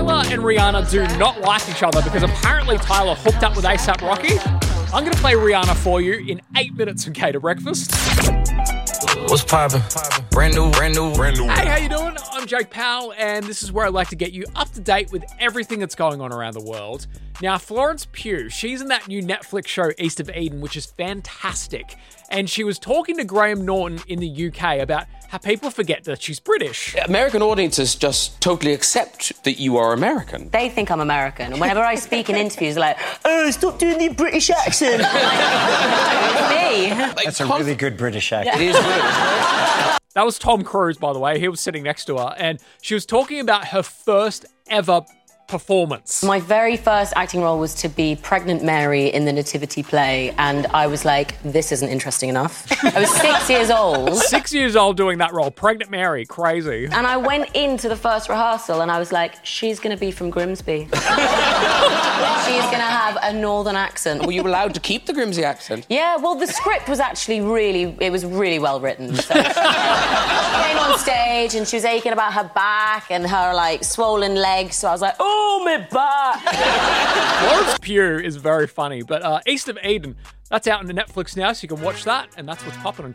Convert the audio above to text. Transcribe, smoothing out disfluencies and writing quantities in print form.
Tyler and Rihanna do not like each other because apparently Tyler hooked up with A$AP Rocky. I'm going to play Rihanna for you in 8 minutes from K to Breakfast. What's poppin'? Brand new. Hey, how you doing? I'm Jake Powell, and this is where I like to get you up to date with everything that's going on around the world. Now, Florence Pugh, she's in that new Netflix show East of Eden, which is fantastic. And she was talking to Graham Norton in the UK about how people forget that she's British. American audiences just totally accept that you are American. They think I'm American, and whenever I speak in interviews, they're like, "Oh, stop doing the British accent." It's me. That's a really good British accent. It is good. That was Tom Cruise, by the way. He was sitting next to her, and she was talking about her first ever performance. My very first acting role was to be pregnant Mary in the Nativity play, and I was like, this isn't interesting enough. I was 6 years old. 6 years old doing that role. Pregnant Mary. Crazy. And I went into the first rehearsal and I was like, she's going to be from Grimsby. She's going to have a northern accent. Were you allowed to keep the Grimsby accent? Yeah, well, the script was actually really well written. So she came on stage and she was aching about her back and her, like, swollen legs. So I was like, oh, my back. Florence Pugh is very funny, but East of Eden, that's out on Netflix now, so you can watch that, and that's what's popping on